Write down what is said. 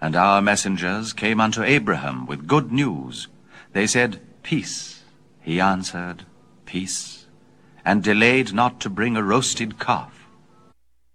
And our messengers came unto Abraham with good news. They said, Peace. He answered, Peace, and delayed not to bring a roasted calf.